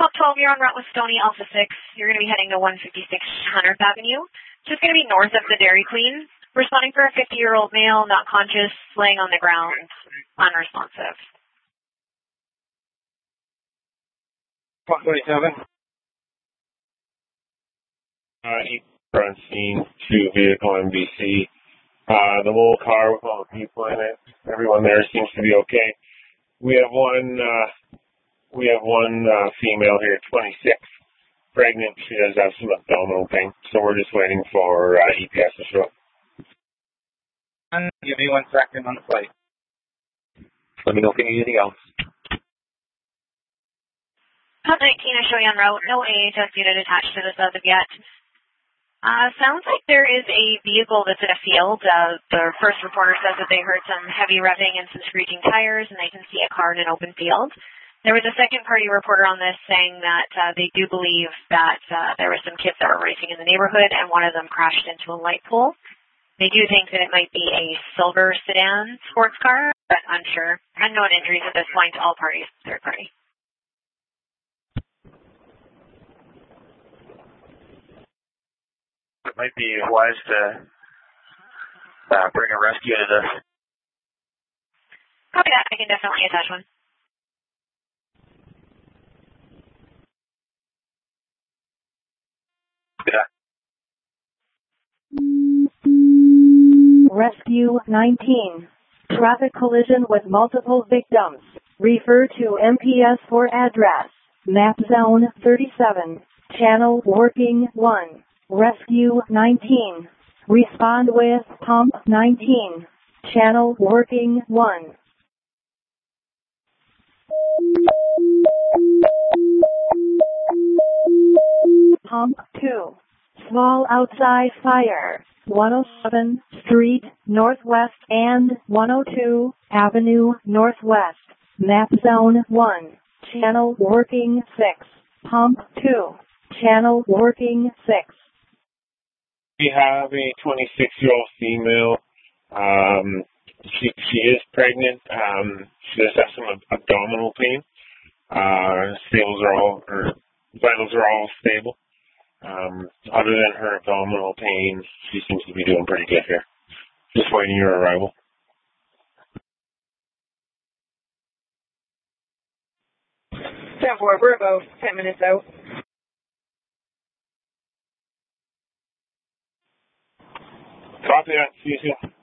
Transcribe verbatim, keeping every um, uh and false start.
About twelve, you're on route with Stony Alpha six. You're going to be heading to one fifty-six Hundredth Avenue. Just going to be north of the Dairy Queen. Responding for a fifty-year-old male, not conscious, laying on the ground, unresponsive. one twenty-seven. Uh, east front scene, two vehicle M V C. Uh, the little car with all the people in it. Everyone there seems to be okay. We have one, uh, we have one, uh, female here, twenty-six, pregnant. She does have some abdominal pain, so we're just waiting for, uh, E P S to show up. Give me one second on the flight. Let me know if you need anything else. Hub nineteen is showing on route. No A H S unit attached to this as of yet. Uh, sounds like there is a vehicle that's in a field. Uh, the first reporter says that they heard some heavy revving and some screeching tires, and they can see a car in an open field. There was a second-party reporter on this saying that uh, they do believe that uh, there were some kids that were racing in the neighborhood, and one of them crashed into a light pole. They do think that it might be a silver sedan sports car, but unsure. Unknown injuries at this point to all parties, third party. It might be wise to uh, bring a rescue to this. Copy that. I can definitely attach one. Yeah. Rescue nineteen. Traffic collision with multiple victims. Refer to M P S for address. Map zone thirty-seven. Channel working one. Rescue nineteen. Respond with pump nineteen. Channel working one. Pump two. Small outside fire. one oh seven Street Northwest and one oh two Avenue Northwest. Map zone one. Channel working six. Pump two. Channel working six. We have a twenty-six-year-old female. Um, she she is pregnant. Um, she does have some ab- abdominal pain. Uh, vitals are all her vitals are all stable. Um, other than her abdominal pain, she seems to be doing pretty good here. Just waiting your arrival. ten four, we're about ten minutes out. Copy that. See you soon.